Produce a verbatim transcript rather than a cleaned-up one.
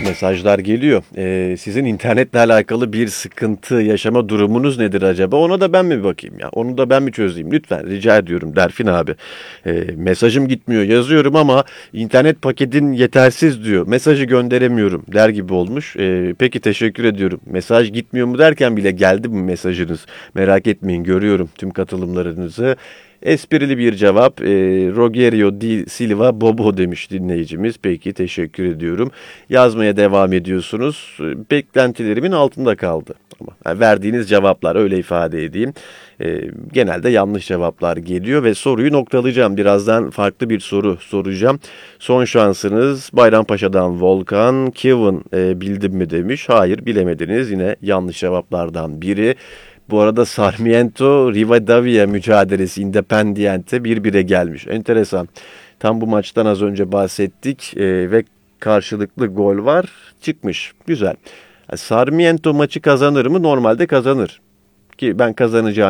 mesajlar geliyor. Ee, sizin internetle alakalı bir sıkıntı yaşama durumunuz nedir acaba? Ona da ben mi bakayım ya? Onu da ben mi çözeyim? Lütfen rica ediyorum Derfin abi. Ee, mesajım gitmiyor yazıyorum ama internet paketin yetersiz diyor. Mesajı gönderemiyorum der gibi olmuş. Ee, peki teşekkür ediyorum. Mesaj gitmiyor mu derken bile geldi mi mesajınız? Merak etmeyin, görüyorum tüm katılımlarınızı. Esprili bir cevap. E, Rogerio Di Silva Bobo demiş dinleyicimiz. Peki teşekkür ediyorum. Yazmaya devam ediyorsunuz. E, Beklentilerimin altında kaldı. Ama yani verdiğiniz cevaplar, öyle ifade edeyim. E, genelde yanlış cevaplar geliyor ve soruyu noktalayacağım. Birazdan farklı bir soru soracağım. Son şansınız Bayrampaşa'dan Volkan. Kevin e, bildim mi demiş. Hayır, bilemediniz. Yine yanlış cevaplardan biri. Bu arada Sarmiento Rivadavia mücadelesi Independiente bir bire gelmiş. Enteresan. Tam bu maçtan az önce bahsettik e, ve karşılıklı gol var, çıkmış. Güzel. Sarmiento maçı kazanır mı? Normalde kazanır. Ki ben kazanacağını